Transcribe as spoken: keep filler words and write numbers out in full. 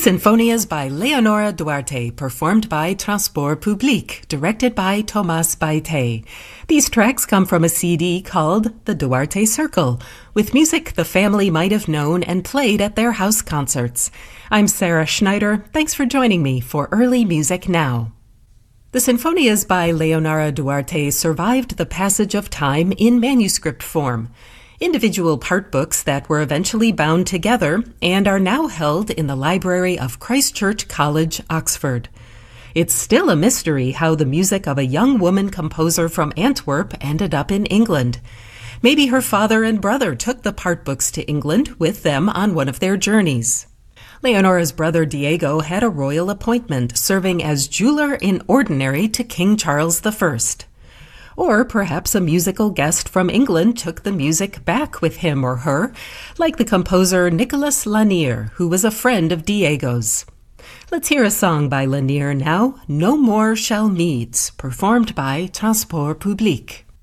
Sinfonias by Leonora Duarte, performed by Transport Public, directed by Thomas Baite. These tracks come from a C D called The Duarte Circle, with music the family might have known and played at their house concerts. I'm Sarah Schneider. Thanks for joining me for Early Music Now. The Sinfonias by Leonora Duarte survived the passage of time in manuscript form, individual part books that were eventually bound together and are now held in the library of Christ Church College, Oxford. It's still a mystery how the music of a young woman composer from Antwerp ended up in England. Maybe her father and brother took the part books to England with them on one of their journeys. Leonora's brother Diego had a royal appointment, serving as jeweler in ordinary to King Charles the First. Or perhaps a musical guest from England took the music back with him or her, like the composer Nicolas Lanier, who was a friend of Diego's. Let's hear a song by Lanier now, No More Shall Meads, performed by Transport Public.